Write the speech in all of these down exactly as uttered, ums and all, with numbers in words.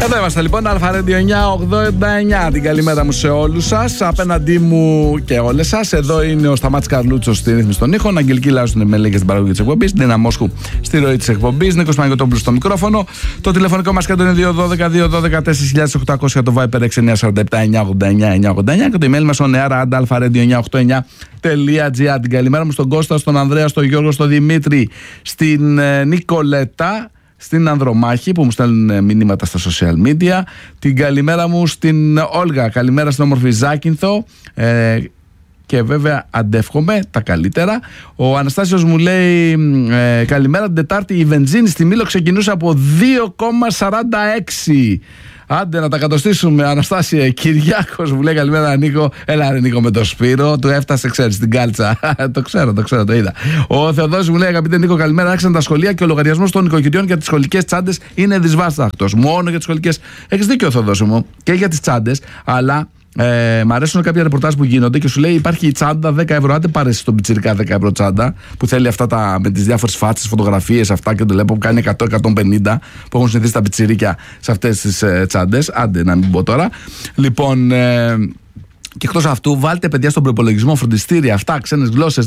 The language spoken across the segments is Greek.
Εδώ είμαστε λοιπόν, Αλφα Radio εννιά ογδόντα εννιά. Την καλημέρα μου σε όλους σας. Απέναντί μου και όλες σας. Εδώ είναι ο Σταμάτης Καρλούτσος στη ρύθμιση των ήχων. Αγγελική Λάζου στην επιμέλεια και στην παραγωγή της εκπομπής. Ντίνα Μόσχου στη ροή της εκπομπής. Νίκος Παναγιωτόπουλος στο μικρόφωνο. Το τηλεφωνικό μας κέντρο είναι δύο ένα δύο δύο ένα δύο τέσσερα οκτώ μηδέν μηδέν το Viper έξι εννιά τέσσερα επτά εννιά ογδόντα εννιά εννιά ογδόντα εννιά και το email μας on air at alpha radio εννιά ογδόντα εννιά τελεία τζι άρ. Την καλημέρα μου στον Κώστα, στον Ανδρέα, στον Γιώργο, στον Δημήτρη, στην ε, Νικολέτα, στην Ανδρομάχη που μου στέλνουν μηνύματα στα social media. Την καλημέρα μου στην Όλγα. Καλημέρα στην όμορφη Ζάκυνθο. Ε, και βέβαια αντεύχομαι τα καλύτερα. Ο Αναστάσιος μου λέει ε, καλημέρα, την Τετάρτη η βενζίνη στη Μήλο ξεκινούσε από δύο κόμμα σαράντα έξι. Άντε να τα κατοστήσουμε, Αναστάσια. Κυριάκος μου λέει καλημέρα, Νίκο. Έλα, ρε Νίκο, με το Σπύρο. Του έφτασε, ξέρεις, στην κάλτσα. Το ξέρω, το ξέρω, το είδα. Ο Θεοδόσης μου λέει αγαπητέ Νίκο, καλημέρα. Άρχισαν τα σχολεία και ο λογαριασμός των νοικοκυριών για τις σχολικές τσάντες είναι δυσβάσταχτος. Μόνο για τις σχολικές. Έχεις δίκιο, Θεοδόση μου, και για τις τσάντες, αλλά. Ε, μ' αρέσουν κάποια ρεπορτάζ που γίνονται και σου λέει υπάρχει η τσάντα δέκα ευρώ. Άντε πάρε στον πιτσιρικά δέκα ευρώ τσάντα που θέλει αυτά τα, με τις διάφορες φάτσες, φωτογραφίες, αυτά και το λέω που κάνει εκατό με εκατόν πενήντα που έχουν συνηθίσει τα πιτσιρίκια σε αυτές τις ε, τσάντες. Άντε να μην πω τώρα. Λοιπόν. Ε, Και εκτός αυτού, βάλτε παιδιά στον προπολογισμό φροντιστήρια, αυτά, ξένες γλώσσες,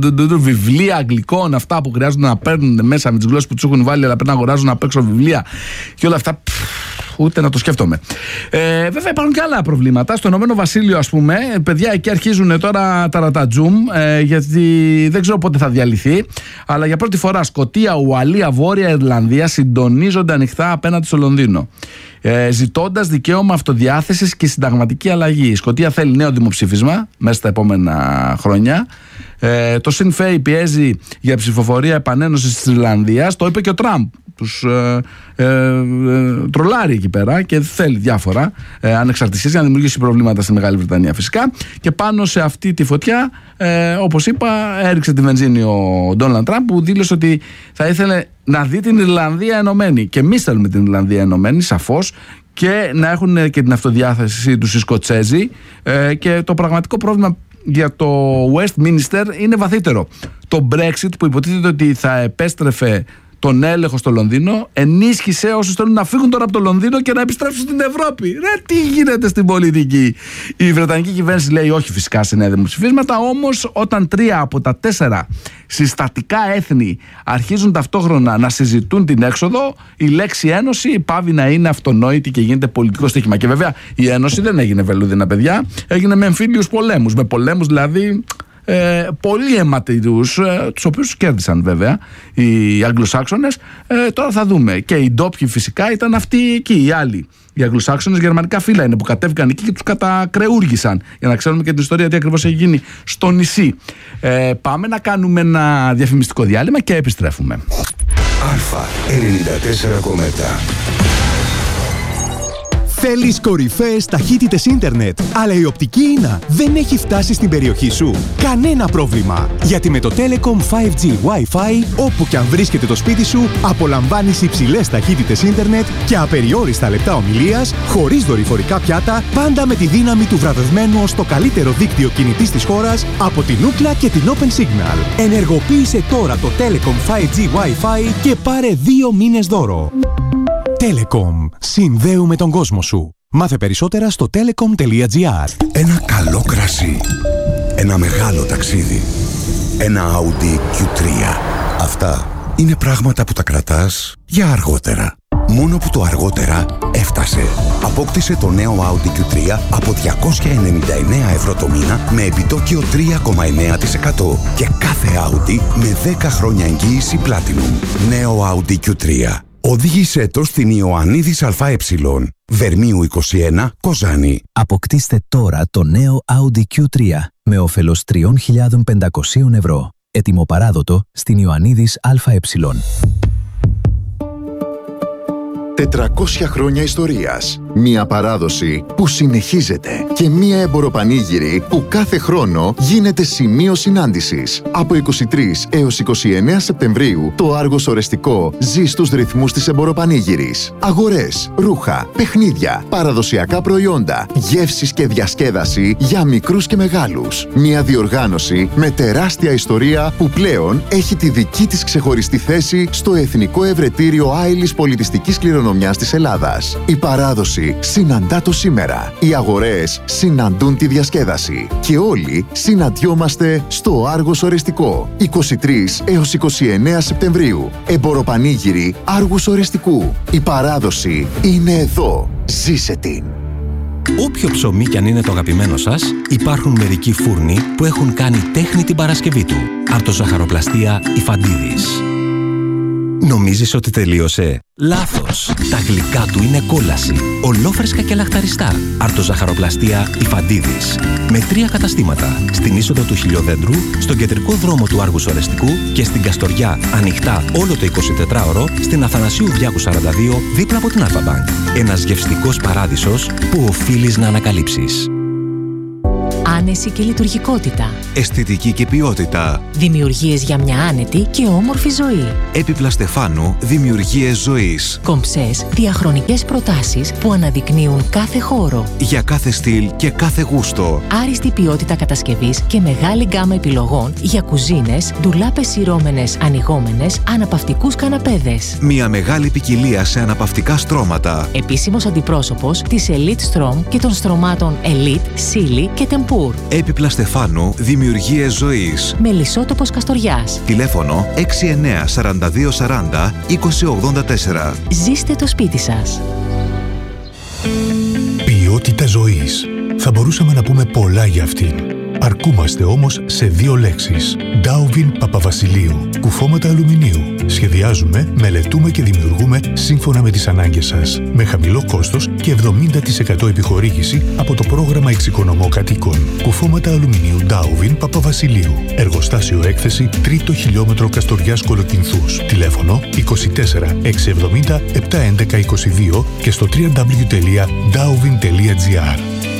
βιβλία αγγλικών, αυτά που χρειάζονται να παίρνουν μέσα με τις γλώσσες που τους έχουν βάλει, αλλά πρέπει να αγοράζουν απ' έξω βιβλία και όλα αυτά. Ούτε να το σκέφτομαι. Ε, βέβαια υπάρχουν και άλλα προβλήματα. Στο Ηνωμένο Βασίλειο, ας πούμε, παιδιά, εκεί αρχίζουν τώρα τα ρατατζούμ, ε, γιατί δεν ξέρω πότε θα διαλυθεί. Αλλά για πρώτη φορά Σκωτία, Ουαλία, Βόρεια Ιρλανδία συντονίζονται ανοιχτά απέναντι στο Λονδίνο. Ε, ζητώντας δικαίωμα αυτοδιάθεσης και συνταγματική αλλαγή. Η Σκωτία θέλει νέο δημοψήφισμα μέσα στα επόμενα χρόνια. Ε, το Sinn Féin πιέζει για ψηφοφορία επανένωσης της Ιρλανδίας. Το είπε και ο Τραμπ. Τους ε, ε, ε, τρολάρει εκεί πέρα και θέλει διάφορα ε, ανεξαρτησίες για να δημιουργήσει προβλήματα στη Μεγάλη Βρετανία φυσικά. Και πάνω σε αυτή τη φωτιά, ε, όπως είπα, έριξε τη βενζίνη ο Ντόναλντ Τραμπ που δήλωσε ότι θα ήθελε να δει την Ιρλανδία ενωμένη. Και εμείς θέλουμε την Ιρλανδία ενωμένη, σαφώς, και να έχουν και την αυτοδιάθεση τους οι Σκοτσέζοι. Ε, και το πραγματικό πρόβλημα για το Westminster είναι βαθύτερο. Το Brexit που υποτίθεται ότι θα επέστρεφε τον έλεγχο στο Λονδίνο, ενίσχυσε όσους θέλουν να φύγουν τώρα από το Λονδίνο και να επιστρέψουν στην Ευρώπη. Ρε, τι γίνεται στην πολιτική. Η Βρετανική κυβέρνηση λέει όχι φυσικά σε νέα δημοψηφίσματα, όμως όταν τρία από τα τέσσερα συστατικά έθνη αρχίζουν ταυτόχρονα να συζητούν την έξοδο, η λέξη ένωση πάβει να είναι αυτονόητη και γίνεται πολιτικό στοίχημα. Και βέβαια η ένωση δεν έγινε βελούδινα, παιδιά, έγινε με εμφύλιους πολέμους. Με πολέμους δηλαδή. Ε, πολύ αιματηρούς, ε, τους οποίους κέρδισαν βέβαια οι Αγγλοσάξονες. ε, τώρα θα δούμε. Και οι ντόπιοι φυσικά ήταν αυτοί εκεί, οι άλλοι. Οι Αγγλοσάξονες γερμανικά φύλλα είναι που κατέβηκαν εκεί και τους κατακρεούργησαν, για να ξέρουμε και την ιστορία τι ακριβώς έχει γίνει στο νησί. ε, Πάμε να κάνουμε ένα διαφημιστικό διάλειμμα και επιστρέφουμε. Αλφα ενενήντα τέσσερα κόμμα επτά. Θέλεις κορυφαίες ταχύτητες ίντερνετ, αλλά η οπτική ίνα δεν έχει φτάσει στην περιοχή σου? Κανένα πρόβλημα, γιατί με το Telecom φάιβ τζι Wi-Fi, όπου και αν βρίσκεται το σπίτι σου, απολαμβάνεις υψηλές ταχύτητες ίντερνετ και απεριόριστα λεπτά ομιλίας, χωρίς δορυφορικά πιάτα, πάντα με τη δύναμη του βραβευμένου ως το καλύτερο δίκτυο κινητής της χώρας από την Ookla και την Open Signal. Ενεργοποίησε τώρα το Telecom φάιβ τζι Wi-Fi και πάρε δύο μήνες δώρο. Telecom. Συνδέουμε τον κόσμο σου. Μάθε περισσότερα στο telecom τελεία τζι άρ. Ένα καλό κρασί. Ένα μεγάλο ταξίδι. Ένα Audi κιου τρία. Αυτά είναι πράγματα που τα κρατάς για αργότερα. Μόνο που το αργότερα έφτασε. Απόκτησε το νέο Audi κιου τρία από διακόσια ενενήντα εννέα ευρώ το μήνα με επιτόκιο τρία κόμμα εννέα τοις εκατό και κάθε Audi με δέκα χρόνια εγγύηση Platinum. Νέο Audi κιου τρία. Οδήγησέ το στην Ιωαννίδης ΑΕ, Βερμίου είκοσι ένα, Κοζάνη. Αποκτήστε τώρα το νέο Audi κιου τρία με όφελος τρεις χιλιάδες πεντακόσια ευρώ. Έτοιμο παράδοτο στην Ιωαννίδης ΑΕ. τετρακόσια χρόνια ιστορίας. Μια παράδοση που συνεχίζεται και μια εμποροπανήγυρη που κάθε χρόνο γίνεται σημείο συνάντησης. Από είκοσι τρεις έως είκοσι εννέα Σεπτεμβρίου το Άργος Ορεστικό ζει στους ρυθμούς της εμποροπανήγυρης. Αγορές, ρούχα, παιχνίδια, παραδοσιακά προϊόντα, γεύσεις και διασκέδαση για μικρούς και μεγάλους. Μια διοργάνωση με τεράστια ιστορία που πλέον έχει τη δική της ξεχωριστή θέση στο Εθνικό Ευρετήριο Άειλης Πολιτιστικής Κληρονομιάς της Ελλάδας. Η παράδοση συναντά το σήμερα. Οι αγορές συναντούν τη διασκέδαση. Και όλοι συναντιόμαστε στο Άργος Ορεστικό. είκοσι τρεις έως είκοσι εννέα Σεπτεμβρίου. Εμποροπανήγυρη Άργους Ορεστικού. Η παράδοση είναι εδώ. Ζήσε την. Όποιο ψωμί κι αν είναι το αγαπημένο σας, υπάρχουν μερικοί φούρνοι που έχουν κάνει τέχνη την Παρασκευή του. Αρτοζαχαροπλαστεία Ιφαντίδης. Νομίζεις ότι τελείωσε? Λάθος! Τα γλυκά του είναι κόλαση. Ολόφρεσκα και λαχταριστά. Αρτοζαχαροπλαστεία Ιφαντίδης. Με τρία καταστήματα. Στην είσοδο του Χιλιοδέντρου, στον κεντρικό δρόμο του Άργους Ορεστικού και στην Καστοριά, ανοιχτά όλο το εικοσιτετράωρο, στην Αθανασίου Διάκου σαράντα δύο, δίπλα από την Αλφα Μπανκ. Ένας γευστικός παράδεισος που οφείλεις να ανακαλύψεις. Άνεση και λειτουργικότητα. Αισθητική και ποιότητα. Δημιουργίες για μια άνετη και όμορφη ζωή. Έπιπλα Στεφάνου, δημιουργίες ζωής. Κομψές, διαχρονικές προτάσεις που αναδεικνύουν κάθε χώρο. Για κάθε στυλ και κάθε γούστο. Άριστη ποιότητα κατασκευής και μεγάλη γκάμα επιλογών για κουζίνες, ντουλάπες σειρώμενες, ανοιγόμενες, αναπαυτικούς καναπέδες. Μια μεγάλη ποικιλία σε αναπαυτικά στρώματα. Επίσημος αντιπρόσωπος της Elite Strom και των στρωμάτων Elite, Silly και Tempur. Έπιπλα Στεφάνου, δημιουργίες ζωής. Μελισσότοπος Καστοριάς. Τηλέφωνο έξι εννέα σαράντα δύο σαράντα είκοσι ογδόντα τέσσερα. Ζήστε το σπίτι σας. Ποιότητα ζωής. Θα μπορούσαμε να πούμε πολλά για αυτήν. Αρκούμαστε όμως σε δύο λέξεις. Ντάουβιν Παπαβασιλείου. Κουφώματα αλουμινίου. Σχεδιάζουμε, μελετούμε και δημιουργούμε σύμφωνα με τις ανάγκες σας. Με χαμηλό κόστος και εβδομήντα τοις εκατό επιχορήγηση από το πρόγραμμα Εξοικονομώ Κατοίκων. Κουφώματα αλουμινίου Ντάουβιν Παπαβασιλείου. Εργοστάσιο έκθεση τρίτο χιλιόμετρο Καστοριάς Κολοκυνθούς. Τηλέφωνο είκοσι τέσσερα εξακόσια εβδομήντα επτακόσια έντεκα είκοσι δύο και στο double-u double-u double-u τελεία ντάουβιν τελεία τζι άρ.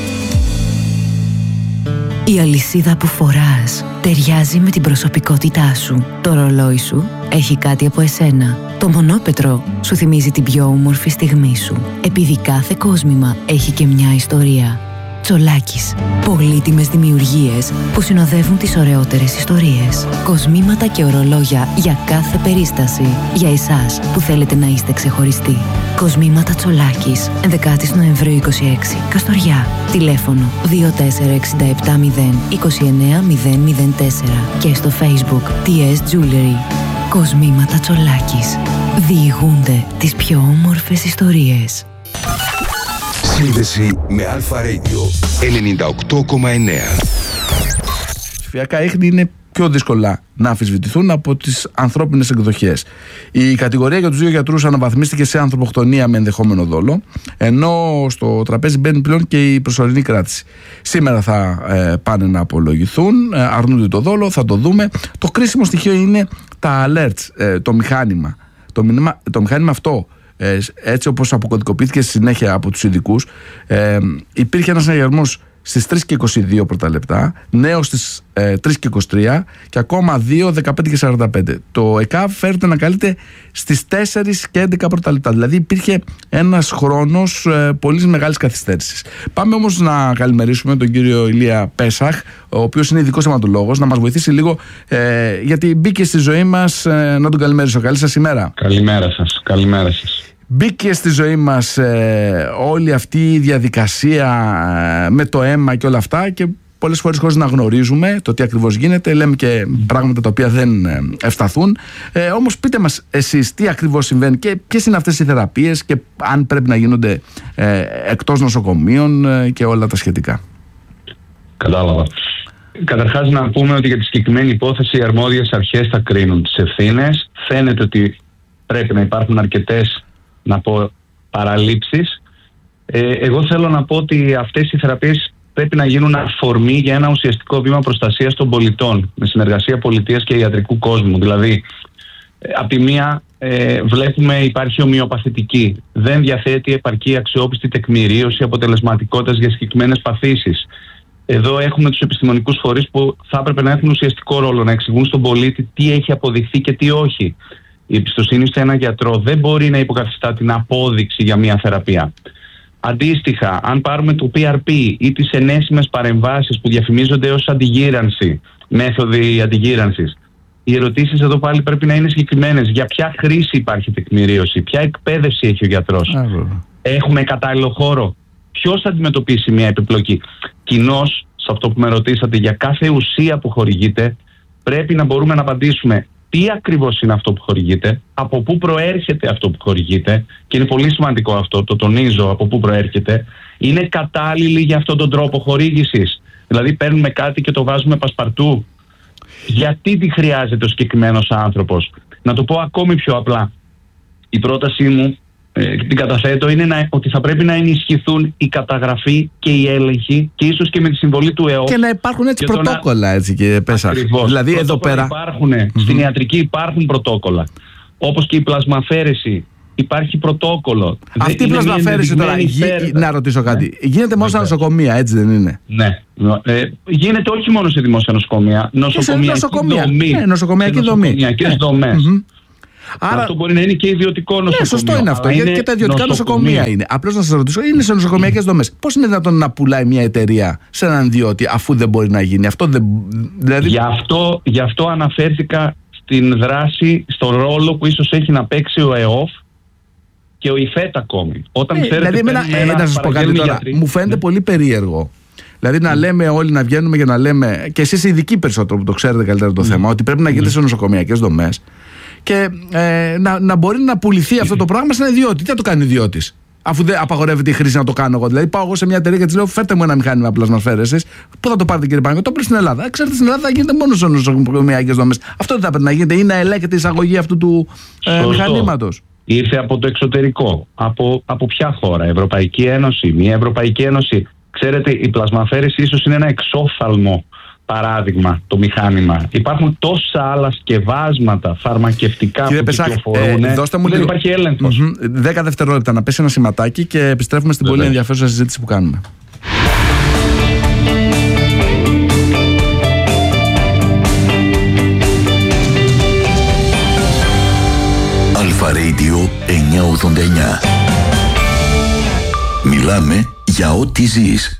Η αλυσίδα που φοράς ταιριάζει με την προσωπικότητά σου. Το ρολόι σου έχει κάτι από εσένα. Το μονόπετρο σου θυμίζει την πιο όμορφη στιγμή σου. Επειδή κάθε κόσμημα έχει και μια ιστορία. Τσολάκης. Πολύτιμες δημιουργίες που συνοδεύουν τις ωραιότερες ιστορίες. Κοσμήματα και ορολόγια για κάθε περίσταση. Για εσάς που θέλετε να είστε ξεχωριστοί. Κοσμήματα Τσολάκης. ενδέκα Νοεμβρίου είκοσι έξι. Καστοριά. Τηλέφωνο δύο τέσσερα έξι επτά μηδέν είκοσι εννέα μηδέν μηδέν τέσσερα και στο Facebook τι ες Jewelry. Κοσμήματα Τσολάκης. Διηγούνται τις πιο όμορφες ιστορίες. Σύνδεση με Αλφα Radio ενενήντα οκτώ κόμμα εννέα. Ψηφιακά ίχνη είναι πιο δύσκολα να αμφισβητηθούν από τις ανθρώπινες εκδοχές. Η κατηγορία για τους δύο γιατρούς αναβαθμίστηκε σε ανθρωποκτονία με ενδεχόμενο δόλο, ενώ στο τραπέζι μπαίνει πλέον και η προσωρινή κράτηση. Σήμερα θα ε, πάνε να απολογηθούν, ε, αρνούνται το δόλο, θα το δούμε. Το κρίσιμο στοιχείο είναι τα alerts, ε, το μηχάνημα. Το, μηνύμα, το μηχάνημα αυτό, ε, έτσι όπως αποκωδικοποιήθηκε στη συνέχεια από τους ειδικούς, ε, υπήρχε ένας συναγερμός στις τρεις και είκοσι δύο πρώτα λεπτά, νέο στις ε, τρεις και είκοσι τρία και ακόμα δύο, δεκαπέντε και σαράντα πέντε. Το ΕΚΑΒ φέρεται να καλείται στις τέσσερις και έντεκα πρώτα λεπτά. Δηλαδή υπήρχε ένας χρόνος ε, πολύ μεγάλης καθυστέρησης. Πάμε όμως να καλημερίσουμε τον κύριο Ηλία Πέσαχ, ο οποίος είναι ειδικός αιματολόγος, να μας βοηθήσει λίγο, ε, γιατί μπήκε στη ζωή μας. Ε, να τον καλημερίσω. Καλή σας ημέρα. Καλημέρα σας. Καλημέρα σας. Μπήκε στη ζωή μας ε, όλη αυτή η διαδικασία ε, με το αίμα και όλα αυτά, και πολλές φορές χωρίς να γνωρίζουμε το τι ακριβώς γίνεται, λέμε και πράγματα τα οποία δεν ε, ευσταθούν. Ε, όμως πείτε μας εσείς τι ακριβώς συμβαίνει και ποιες είναι αυτές οι θεραπείες και αν πρέπει να γίνονται ε, εκτός νοσοκομείων ε, και όλα τα σχετικά. Κατάλαβα. Καταρχάς να πούμε ότι για τη συγκεκριμένη υπόθεση οι αρμόδιες αρχές θα κρίνουν τις ευθύνες. Φαίνεται ότι πρέπει να υπάρχουν αρκετές, να πω, παραλήψεις. Ε, εγώ θέλω να πω ότι αυτές οι θεραπείες πρέπει να γίνουν αφορμή για ένα ουσιαστικό βήμα προστασίας των πολιτών, με συνεργασία πολιτείας και ιατρικού κόσμου. Δηλαδή, ε, από τη μία, ε, βλέπουμε υπάρχει ομοιοπαθητική. Δεν διαθέτει επαρκή αξιόπιστη τεκμηρίωση αποτελεσματικότητας για συγκεκριμένες παθήσεις. Εδώ έχουμε τους επιστημονικούς φορείς που θα έπρεπε να έχουν ουσιαστικό ρόλο, να εξηγούν στον πολίτη τι έχει αποδειχθεί και τι όχι. Η εμπιστοσύνη σε έναν γιατρό δεν μπορεί να υποκαθιστά την απόδειξη για μια θεραπεία. Αντίστοιχα, αν πάρουμε το πι αρ πι ή τις ενέσιμες παρεμβάσεις που διαφημίζονται ως αντιγύρανση, μέθοδοι αντιγύρανσης, οι ερωτήσεις εδώ πάλι πρέπει να είναι συγκεκριμένες. Για ποια χρήση υπάρχει τεκμηρίωση, ποια εκπαίδευση έχει ο γιατρός, έχουμε κατάλληλο χώρο, ποιος θα αντιμετωπίσει μια επιπλοκή. Κοινώς, σε αυτό που με ρωτήσατε, για κάθε ουσία που χορηγείται, πρέπει να μπορούμε να απαντήσουμε τι ακριβώς είναι αυτό που χορηγείται, από πού προέρχεται αυτό που χορηγείται, και είναι πολύ σημαντικό αυτό, το τονίζω, από πού προέρχεται, είναι κατάλληλη για αυτόν τον τρόπο χορήγησης. Δηλαδή παίρνουμε κάτι και το βάζουμε πασπαρτού. Γιατί τη χρειάζεται ο συγκεκριμένος άνθρωπος? Να το πω ακόμη πιο απλά. Η πρότασή μου, ε, την καταθέτω, είναι να, ότι θα πρέπει να ενισχυθούν η καταγραφή και η έλεγχη, και ίσως και με τη συμβολή του ΕΟΦ. Και να υπάρχουν έτσι πρωτόκολλα, έτσι, κύριε Πέσαχ. Δηλαδή εδώ πέρα. Υπάρχουν, mm-hmm. Στην ιατρική υπάρχουν πρωτόκολλα. Όπως και η πλασμαφαίρεση. Υπάρχει πρωτόκολλο. Αυτή η πλασμαφαίρεση τώρα, γι... να ρωτήσω κάτι. Ναι. Γίνεται μόνο στα νοσοκομεία, έτσι δεν είναι? Ναι. Ε, γίνεται όχι μόνο σε δημόσια νοσοκομεία. Νοσοκομιακή νοσοκομεία. δομή. Ναι, νοσοκομιακή δομή. Νοσοκομιακές δομές. Mm-hmm. Άρα... Αυτό μπορεί να είναι και ιδιωτικό νοσοκομείο. Ναι, σωστό είναι αυτό. Γιατί και τα ιδιωτικά νοσοκομεία, νοσοκομεία είναι. Απλώς να σας ρωτήσω, είναι σε νοσοκομιακές δομές. Πώς είναι δυνατόν να πουλάει μια εταιρεία σε έναν ιδιώτη, αφού δεν μπορεί να γίνει αυτό? Δεν... Δηλαδή... Γι' αυτό, γι' αυτό αναφέρθηκα στην δράση, στον ρόλο που ίσως έχει να παίξει ο ΕΟΦ και ο ΙΦΕΤ ακόμη. Όταν ε, ξέρετε, δηλαδή, εμένα, ε, να σας πω κάτι τώρα. Γιατροί. Μου φαίνεται ναι. πολύ περίεργο. Δηλαδή να mm. λέμε όλοι, να βγαίνουμε και να λέμε, και εσείς ειδικοί περισσότερο που το ξέρετε καλύτερα το mm. θέμα, ότι πρέπει να γίνεται mm. σε νοσοκομιακές δομές. Και ε, να, να μπορεί να πουληθεί αυτό το πράγμα σε ένα ιδιώτη. Τι θα το κάνει ο ιδιώτης, αφού δεν απαγορεύεται η χρήση να το κάνω εγώ? Δηλαδή, πάω εγώ σε μια εταιρεία και τη λέω: φέρτε μου ένα μηχάνημα πλασμαφαίρεσης. Πού θα το πάρετε, κύριε Παναγιώτη? Το πρέπει στην Ελλάδα. Ξέρετε, στην Ελλάδα θα γίνεται μόνο σε νοσοκομιακές δομές. Αυτό δεν θα πρέπει να γίνεται, ή να ελέγχεται η εισαγωγή αυτού του ε, μηχανήματος? Ήρθε από το εξωτερικό. Από, από ποια χώρα? Ευρωπαϊκή Ένωση, μια Ευρωπαϊκή Ένωση. Ξέρετε, η πλασμαφαίρεση ίσως είναι ένα εξόφθαλμο παράδειγμα, το μηχάνημα. Υπάρχουν τόσα άλλα σκευάσματα φαρμακευτικά, κύριε που Πεσάχ, κυκλοφορούν. Ε, δώστε μου δεν λίγο. Υπάρχει έλεγχος. Mm-hmm. Δέκα δευτερόλεπτα να πέσει ένα σηματάκι και επιστρέφουμε στην Βέβαια. πολύ ενδιαφέρουσα συζήτηση που κάνουμε. Αλφα Radio εννιακόσια ογδόντα εννιά. Μιλάμε για ό,τι ζεις.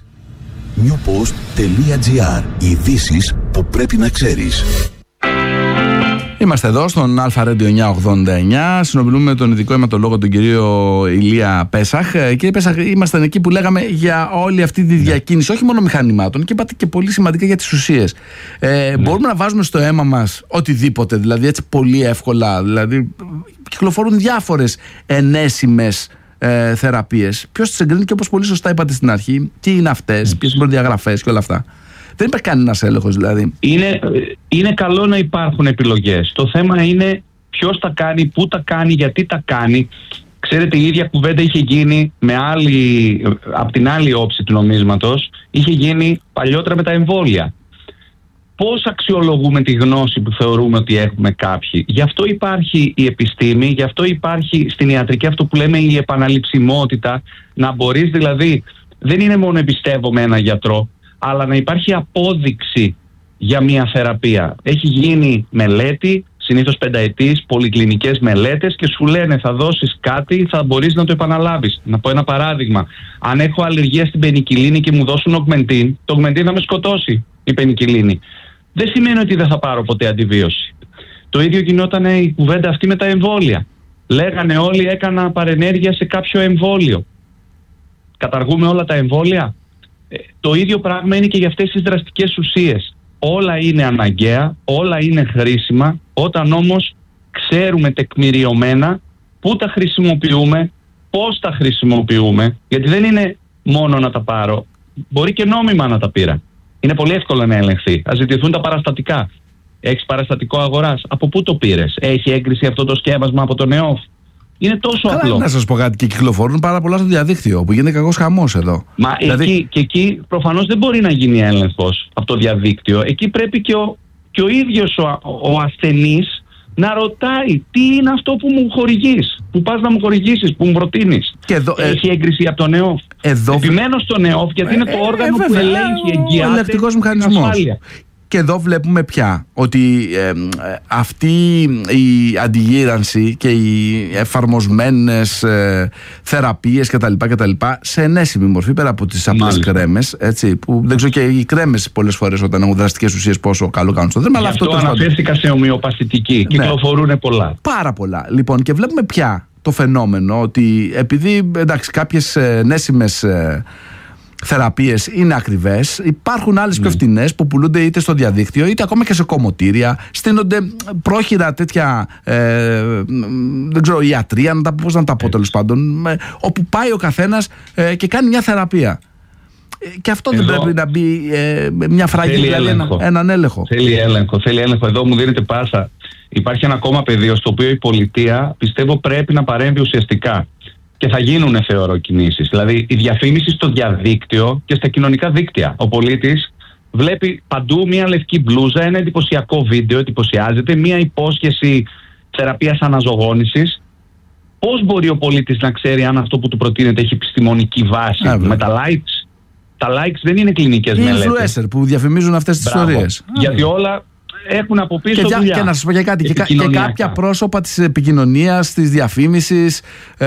newpost.gr. Ειδήσεις που πρέπει να ξέρεις. Είμαστε εδώ στον Αλφα Radio εννιακόσια ογδόντα εννιά. Συνομιλούμε με τον ειδικό αιματολόγο, τον κύριο Ηλία Πέσαχ. Κύριε Πέσαχ, ήμασταν εκεί που λέγαμε για όλη αυτή τη διακίνηση, όχι μόνο μηχανημάτων, και είπατε και πολύ σημαντικά για τις ουσίες. Ε, ναι. Μπορούμε να βάζουμε στο αίμα μας οτιδήποτε, δηλαδή έτσι πολύ εύκολα. Δηλαδή, κυκλοφορούν διάφορες ενέσιμες ε, θεραπείες. Ποιος τις εγκρίνει και, όπως πολύ σωστά είπατε στην αρχή, τι είναι αυτές, ποιες είναι οι προδιαγραφές και όλα αυτά? Δεν υπάρχει κανένας έλεγχος δηλαδή. Είναι, είναι καλό να υπάρχουν επιλογές. Το θέμα είναι ποιος τα κάνει, πού τα κάνει, γιατί τα κάνει. Ξέρετε, η ίδια κουβέντα είχε γίνει με άλλη, από την άλλη όψη του νομίσματος, είχε γίνει παλιότερα με τα εμβόλια. Πώς αξιολογούμε τη γνώση που θεωρούμε ότι έχουμε κάποιοι? Γι' αυτό υπάρχει η επιστήμη, γι' αυτό υπάρχει στην ιατρική αυτό που λέμε η επαναληψιμότητα. Να μπορείς δηλαδή, δεν είναι μόνο εμπιστεύομαι έναν γιατρό, αλλά να υπάρχει απόδειξη για μια θεραπεία. Έχει γίνει μελέτη, συνήθως πενταετής, πολυκλινικές μελέτες, και σου λένε θα δώσεις κάτι, θα μπορείς να το επαναλάβεις. Να πω ένα παράδειγμα. Αν έχω αλλεργία στην πενικυλίνη και μου δώσουν ογμεντίν, το ογμεντίν θα με σκοτώσει η πενικυλίνη. Δεν σημαίνει ότι δεν θα πάρω ποτέ αντιβίωση. Το ίδιο γινόταν η κουβέντα αυτή με τα εμβόλια. Λέγανε όλοι έκανα παρενέργεια σε κάποιο εμβόλιο. Καταργούμε όλα τα εμβόλια? Ε, το ίδιο πράγμα είναι και για αυτές τις δραστικές ουσίες. Όλα είναι αναγκαία, όλα είναι χρήσιμα, όταν όμως ξέρουμε τεκμηριωμένα πού τα χρησιμοποιούμε, πώς τα χρησιμοποιούμε, γιατί δεν είναι μόνο να τα πάρω, μπορεί και νόμιμα να τα πήρα. Είναι πολύ εύκολο να ελεγχθεί. Ας ζητηθούν τα παραστατικά. Έχεις παραστατικό αγοράς? Από πού το πήρες? Έχει έγκριση αυτό το σκεύασμα από τον ΕΟΦ? Είναι τόσο Καλά, απλό. Να σας πω κάτι, και κυκλοφορούν πάρα πολλά στο διαδίκτυο, που γίνεται κακός χαμός εδώ. Μα δηλαδή... εκεί, και εκεί προφανώς δεν μπορεί να γίνει έλεγχος από το διαδίκτυο. Εκεί πρέπει και ο, και ο ίδιος ο, ο ασθενής να ρωτάει τι είναι αυτό που μου χορηγείς, που πας να μου χορηγήσεις, που μου προτείνεις. Εδώ, έχει έγκριση από τον ΕΟΦ. Εδώ... Επιμένω στον ΕΟΦ γιατί είναι το όργανο ε, ε, που ελέγχει, εγγυάται ο ελεκτικός μηχανισμός. Και εδώ βλέπουμε πια ότι ε, αυτή η αντιγύρανση και οι εφαρμοσμένες ε, θεραπείες κτλ, κτλ σε ενέσιμη μορφή, πέρα από τις απλές κρέμες, έτσι, που δεν ξέρω και οι κρέμες πολλές φορές όταν έχουν δραστικές ουσίες πόσο καλό κάνουν στο δέρμα. Γι' αυτό, αυτό αναφέρθηκα σε ομοιοπαθητική, ναι. Κυκλοφορούν πολλά. Πάρα πολλά. Λοιπόν, και βλέπουμε πια το φαινόμενο ότι επειδή εντάξει, κάποιες ενέσιμες ε, θεραπείες είναι ακριβές, υπάρχουν άλλες ναι. πιο φτηνές που πουλούνται είτε στο διαδίκτυο είτε ακόμα και σε κομμωτήρια. Στείνονται πρόχειρα τέτοια ε, δεν ξέρω, ιατρία, να τα, πώς να τα πω τέλος πάντων, ε, όπου πάει ο καθένας ε, και κάνει μια θεραπεία. Ε, και αυτό εδώ δεν πρέπει να μπει ε, μια φραγή, δηλαδή ένα, έναν έλεγχο. Θέλει έλεγχο, θέλει έλεγχο. Εδώ μου δίνεται πάσα. Υπάρχει ένα ακόμα πεδίο στο οποίο η πολιτεία πιστεύω πρέπει να παρέμβει ουσιαστικά. Και θα γίνουν, θεωρώ, κινήσεις. Δηλαδή, η διαφήμιση στο διαδίκτυο και στα κοινωνικά δίκτυα. Ο πολίτης βλέπει παντού μια λευκή μπλούζα, ένα εντυπωσιακό βίντεο, εντυπωσιάζεται, μια υπόσχεση θεραπείας αναζωογόνησης. Πώς μπορεί ο πολίτης να ξέρει αν αυτό που του προτείνεται έχει επιστημονική βάση? Α, με τα likes. Τα likes δεν είναι κλινικές μελέτες. Οι influencer που διαφημίζουν αυτές τις ιστορίες. Γιατί όλα έχουν από πίσω και, δουλειά. Και να σας πω και κάτι, και, και κάποια πρόσωπα της επικοινωνίας, της διαφήμισης,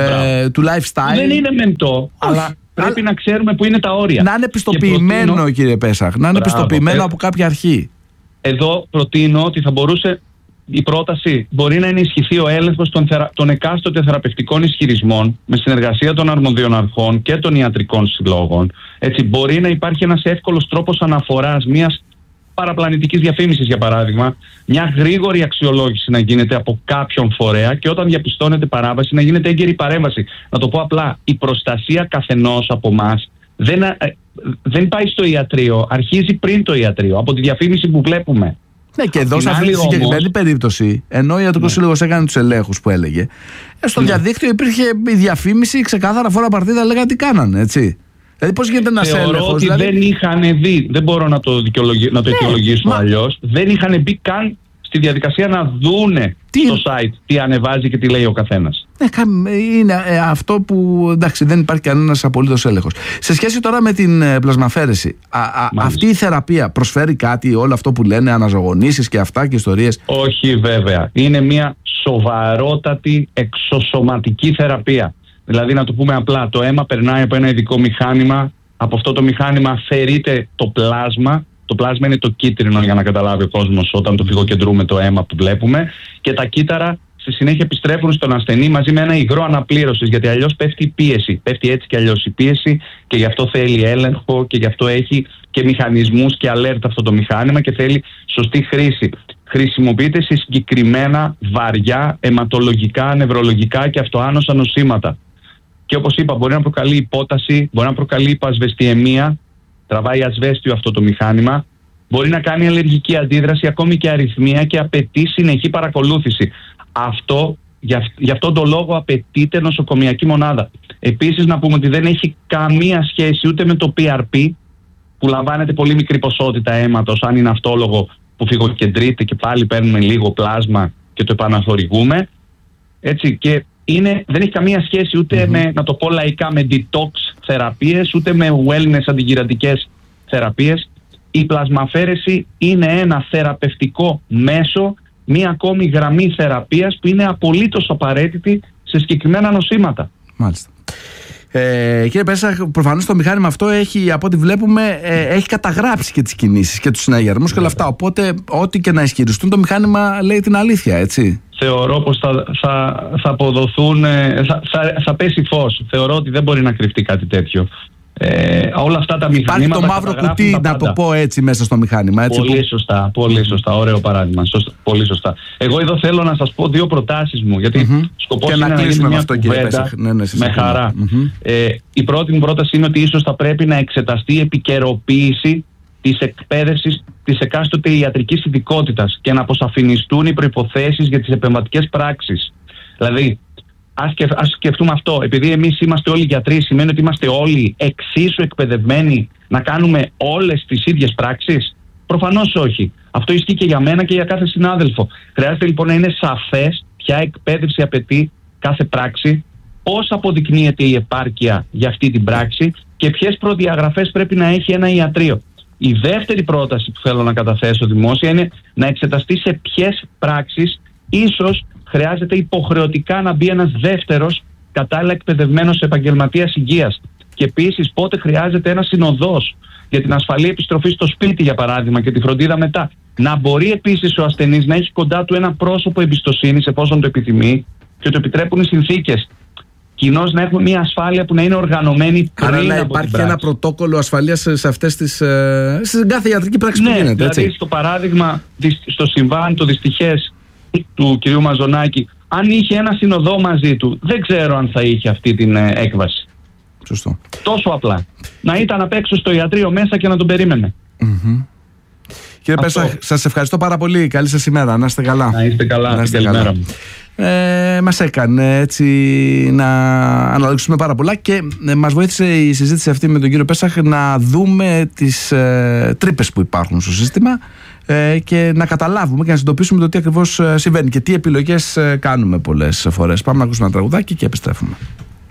ε, του lifestyle. Δεν είναι μεντό, αλλά πρέπει α... να ξέρουμε που είναι τα όρια. Να είναι πιστοποιημένο, προτείνω... κύριε Πέσαχ, να είναι Μπράβο. πιστοποιημένο ε... από κάποια αρχή. Εδώ προτείνω ότι θα μπορούσε η πρόταση μπορεί να ενισχυθεί ο έλεγχος των, θερα... των εκάστοτε θεραπευτικών ισχυρισμών με συνεργασία των αρμοδίων αρχών και των ιατρικών συλλόγων. Έτσι, μπορεί να υπάρχει ένας εύκολος τρόπος αναφοράς μιας παραπλανητικής διαφήμισης, για παράδειγμα, μια γρήγορη αξιολόγηση να γίνεται από κάποιον φορέα και όταν διαπιστώνεται παράβαση να γίνεται έγκαιρη παρέμβαση. Να το πω απλά, η προστασία καθενός από εμάς δεν, δεν πάει στο ιατρείο, αρχίζει πριν το ιατρείο, από τη διαφήμιση που βλέπουμε. Ναι, και εδώ σε αυτή τη συγκεκριμένη όμως... περίπτωση, ενώ ο Ιατρικός ναι. Σύλλογος έκανε τους ελέγχους που έλεγε, στο ναι. διαδίκτυο υπήρχε η διαφήμιση, ξεκάθαρα φορά παρτίδα λέγανε τι κάνανε, έτσι. Δηλαδή πώς γίνεται ένας έλεγχος? Θεωρώ ότι δηλαδή... δεν είχαν δει, δεν μπορώ να το, δικαιολογη... να το αιτιολογήσω ναι, αλλιώς, δεν είχαν μπει καν στη διαδικασία να δούνε τι... στο site τι ανεβάζει και τι λέει ο καθένας. Ναι, είναι ε, αυτό που εντάξει δεν υπάρχει κανένας απολύτως έλεγχος. Σε σχέση τώρα με την ε, πλασμαφέρεση, α, α, αυτή η θεραπεία προσφέρει κάτι, όλο αυτό που λένε αναζωογονήσεις και αυτά και ιστορίες? Όχι βέβαια, είναι μια σοβαρότατη εξωσωματική θεραπεία. Δηλαδή, να το πούμε απλά, το αίμα περνάει από ένα ειδικό μηχάνημα, από αυτό το μηχάνημα αφαιρείται το πλάσμα. Το πλάσμα είναι το κίτρινο, για να καταλάβει ο κόσμος, όταν το φυγοκεντρούμε το αίμα που βλέπουμε, και τα κύτταρα στη συνέχεια επιστρέφουν στον ασθενή μαζί με ένα υγρό αναπλήρωσης, γιατί αλλιώς πέφτει η πίεση. Πέφτει έτσι και αλλιώς η πίεση και γι' αυτό θέλει έλεγχο και γι' αυτό έχει και μηχανισμούς και alert αυτό το μηχάνημα και θέλει σωστή χρήση. Χρησιμοποιείται σε συγκεκριμένα βαριά αιματολογικά, νευρολογικά και αυτοάνοσα νοσήματα. Και όπως είπα, μπορεί να προκαλεί υπόταση, μπορεί να προκαλεί υπασβεστιαιμία, τραβάει ασβέστιο αυτό το μηχάνημα, μπορεί να κάνει αλλεργική αντίδραση, ακόμη και αριθμία και απαιτεί συνεχή παρακολούθηση. Αυτό, γι' αυτόν τον λόγο απαιτείται νοσοκομιακή μονάδα. Επίσης να πούμε ότι δεν έχει καμία σχέση ούτε με το πι αρ πι, που λαμβάνεται πολύ μικρή ποσότητα αίματος, αν είναι αυτόλογο που φυγοκεντρείται και πάλι παίρνουμε λίγο πλάσμα και το επαναχορηγούμε. Έτσι, και είναι, δεν έχει καμία σχέση ούτε mm-hmm. με, να το πω λαϊκά, με detox θεραπείες, ούτε με wellness αντιγυρατικές θεραπείες. Η πλασμαφέρεση είναι ένα θεραπευτικό μέσο, μία ακόμη γραμμή θεραπείας που είναι απολύτως απαραίτητη σε συγκεκριμένα νοσήματα. Μάλιστα. Ε, κύριε Πέσαχ, προφανώς το μηχάνημα αυτό έχει, από ό,τι βλέπουμε, ε, έχει καταγράψει και τις κινήσεις και τους συναγερμούς και όλα αυτά. Οπότε, ό,τι και να ισχυριστούν, το μηχάνημα λέει την αλήθεια, έτσι. Θεωρώ πως θα, θα, θα αποδοθούν, θα, θα, θα πέσει φως. Θεωρώ ότι δεν μπορεί να κρυφτεί κάτι τέτοιο. Ε, όλα αυτά τα μηχανήματα. Υπάρχει το μαύρο κουτί, να το πω έτσι, μέσα στο μηχάνημα. Έτσι, πολύ που... σωστά, πολύ σωστά. Ωραίο παράδειγμα. Σωστά, πολύ σωστά. Εγώ εδώ θέλω να σας πω δύο προτάσεις μου, γιατί mm-hmm. σκοπός είναι να γίνει μια κουβέντα ναι, ναι, με χαρά. Mm-hmm. Ε, η πρώτη μου πρόταση είναι ότι ίσως θα πρέπει να εξεταστεί η επικαιροποίηση της εκπαίδευσης της εκάστοτε ιατρικής ειδικότητας και να αποσαφινιστούν οι προϋποθέσεις για τις επεμβατικές πράξεις. Δηλαδή, Ας, σκεφ, ας σκεφτούμε αυτό. Επειδή εμείς είμαστε όλοι γιατροί, σημαίνει ότι είμαστε όλοι εξίσου εκπαιδευμένοι να κάνουμε όλες τις ίδιες πράξεις? Προφανώς όχι. Αυτό ισχύει και για μένα και για κάθε συνάδελφο. Χρειάζεται λοιπόν να είναι σαφές ποια εκπαίδευση απαιτεί κάθε πράξη, πώς αποδεικνύεται η επάρκεια για αυτή την πράξη και ποιες προδιαγραφές πρέπει να έχει ένα ιατρείο. Η δεύτερη πρόταση που θέλω να καταθέσω δημόσια είναι να εξεταστεί σε ποιες πράξεις ίσως χρειάζεται υποχρεωτικά να μπει ένας δεύτερος κατάλληλα εκπαιδευμένος επαγγελματίας υγείας. Και επίσης πότε χρειάζεται ένας συνοδός για την ασφαλή επιστροφή στο σπίτι, για παράδειγμα, και τη φροντίδα μετά. Να μπορεί επίσης ο ασθενής να έχει κοντά του ένα πρόσωπο εμπιστοσύνης εφόσον το επιθυμεί και το επιτρέπουν οι συνθήκες. Κοινώς να έχουμε μια ασφάλεια που να είναι οργανωμένη πριν. Άρα να από υπάρχει την ένα πράξη. πρωτόκολλο ασφαλείας σε αυτές τις. Ε, στην κάθε ιατρική πράξη Ναι, που γίνεται. δηλαδή Έτσι. στο παράδειγμα, στο συμβάν το δυστυχές του κυρίου Μαζονάκη, αν είχε ένα συνοδό μαζί του, δεν ξέρω αν θα είχε αυτή την ε, έκβαση. Σωστό. Τόσο απλά. Να ήταν απ' έξω στο ιατρείο μέσα και να τον περίμενε. Mm-hmm. Κύριε Πέσσα, σας ευχαριστώ πάρα πολύ. Καλή σας ημέρα. Να είστε καλά. Να είστε καλά. Να είστε Καλημέρα καλά. μου. Ε, μας έκανε έτσι να αναλογιστούμε πάρα πολλά και ε, μας βοήθησε η συζήτηση αυτή με τον κύριο Πέσσαχ να δούμε τις ε, τρύπες που υπάρχουν στο σύστημα ε, και να καταλάβουμε και να συνειδητοποιήσουμε το τι ακριβώς ε, συμβαίνει και τι επιλογές ε, κάνουμε πολλές φορές. Πάμε να ακούσουμε ένα τραγουδάκι και επιστρέφουμε.